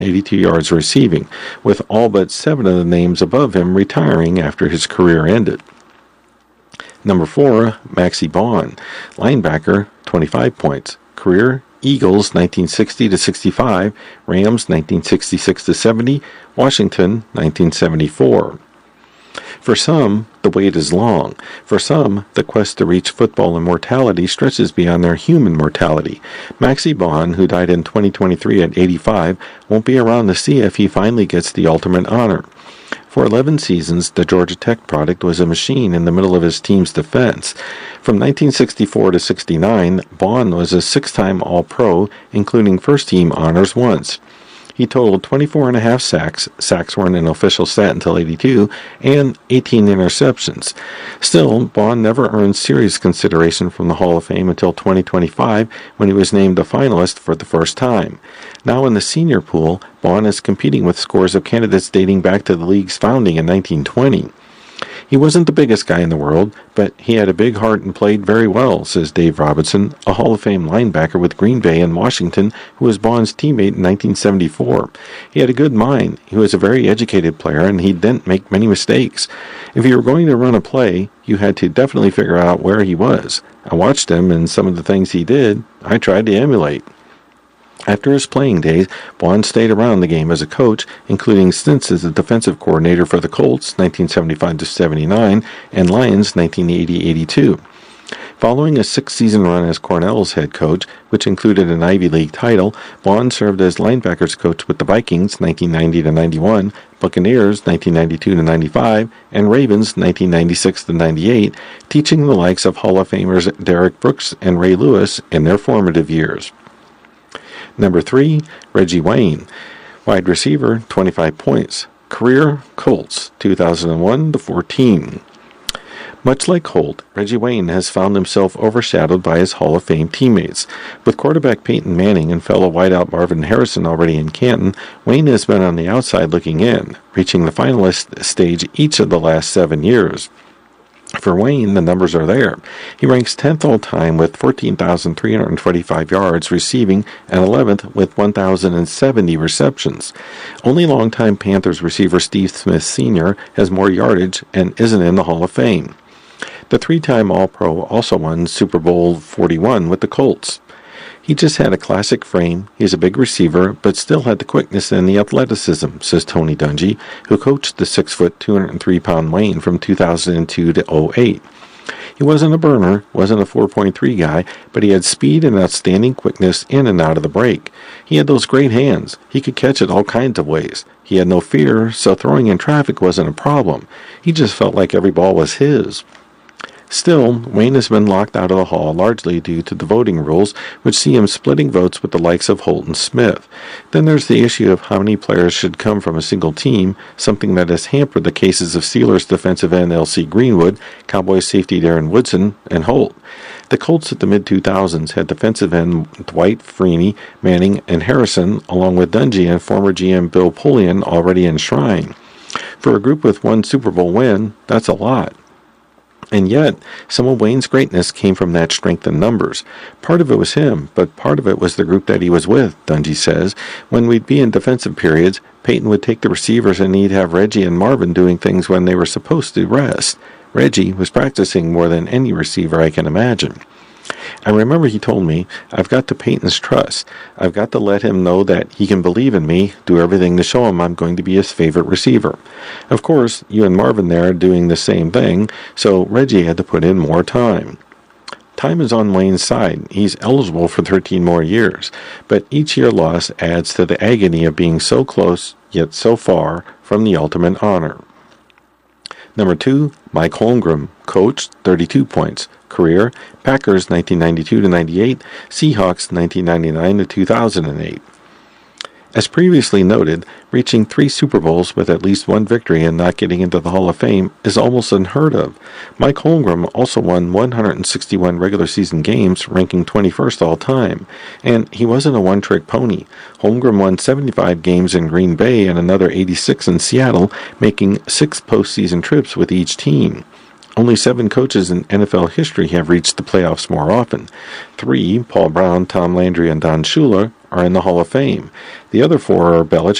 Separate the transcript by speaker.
Speaker 1: 82 yards receiving, with all but 7 of the names above him retiring after his career ended. Number 4, Maxie Baughan, linebacker, 25 points. Career, Eagles 1960-65, Rams 1966-70, Washington 1974. For some, the wait is long. For some, the quest to reach football immortality stretches beyond their human mortality. Maxie Baughan, who died in 2023 at 85, won't be around to see if he finally gets the ultimate honor. For 11 seasons, the Georgia Tech product was a machine in the middle of his team's defense. From 1964 to 69, Baughan was a 6-time All-Pro, including first-team honors once. He totaled 24.5 sacks. Sacks weren't an official stat until 82, and 18 interceptions. Still, Baughan never earned serious consideration from the Hall of Fame until 2025, when he was named a finalist for the first time. Now in the senior pool, Baughan is competing with scores of candidates dating back to the league's founding in 1920. He wasn't the biggest guy in the world, but he had a big heart and played very well, says Dave Robinson, a Hall of Fame linebacker with Green Bay and Washington, who was Baughan's teammate in 1974. He had a good mind. He was a very educated player, and he didn't make many mistakes. If you were going to run a play, you had to definitely figure out where he was. I watched him, and some of the things he did, I tried to emulate. After his playing days, Baughan stayed around the game as a coach, including stints as the defensive coordinator for the Colts 1975-79 and Lions 1980-82. Following a 6-season run as Cornell's head coach, which included an Ivy League title, Baughan served as linebackers coach with the Vikings 1990-91, Buccaneers 1992-95, and Ravens 1996-98, teaching the likes of Hall of Famers Derek Brooks and Ray Lewis in their formative years. Number 3, Reggie Wayne, wide receiver, 25 points. Career, Colts, 2001-14. Much like Holt, Reggie Wayne has found himself overshadowed by his Hall of Fame teammates. With quarterback Peyton Manning and fellow wideout Marvin Harrison already in Canton, Wayne has been on the outside looking in, reaching the finalist stage each of the last 7 years. For Wayne, the numbers are there. He ranks 10th all-time with 14,325 yards receiving and 11th with 1,070 receptions. Only longtime Panthers receiver Steve Smith Sr. has more yardage and isn't in the Hall of Fame. The 3-time All-Pro also won Super Bowl 41 with the Colts. He just had a classic frame. He's a big receiver, but still had the quickness and the athleticism, says Tony Dungy, who coached the 6-foot, 203-pound Wayne from 2002 to 08. He wasn't a burner, wasn't a 4.3 guy, but he had speed and outstanding quickness in and out of the break. He had those great hands. He could catch it all kinds of ways. He had no fear, so throwing in traffic wasn't a problem. He just felt like every ball was his. Still, Wayne has been locked out of the Hall largely due to the voting rules, which see him splitting votes with the likes of Holt and Smith. Then there's the issue of how many players should come from a single team, something that has hampered the cases of Steelers defensive end L.C. Greenwood, Cowboys safety Darren Woodson, and Holt. The Colts at the mid-2000s had defensive end Dwight Freeney, Manning, and Harrison, along with Dungy and former GM Bill Polian already enshrined. For a group with one Super Bowl win, that's a lot. And yet, some of Wayne's greatness came from that strength in numbers. Part of it was him, but part of it was the group that he was with, Dungy says. When we'd be in defensive periods, Peyton would take the receivers and he'd have Reggie and Marvin doing things when they were supposed to rest. Reggie was practicing more than any receiver I can imagine. I remember he told me, I've got to Peyton's trust. I've got to let him know that he can believe in me, do everything to show him I'm going to be his favorite receiver. Of course, you and Marvin there are doing the same thing, so Reggie had to put in more time. Time is on Wayne's side. He's eligible for 13 more years, but each year lost adds to the agony of being so close, yet so far, from the ultimate honor. Number 2, Mike Holmgren, coach, 32 points. Career, Packers 1992-98, Seahawks 1999-2008. As previously noted, reaching 3 Super Bowls with at least one victory and not getting into the Hall of Fame is almost unheard of. Mike Holmgren also won 161 regular season games, ranking 21st all-time. And he wasn't a one-trick pony. Holmgren won 75 games in Green Bay and another 86 in Seattle, making 6 postseason trips with each team. Only 7 coaches in NFL history have reached the playoffs more often. 3, Paul Brown, Tom Landry, and Don Shula, are in the Hall of Fame. The other 4 are Belichick,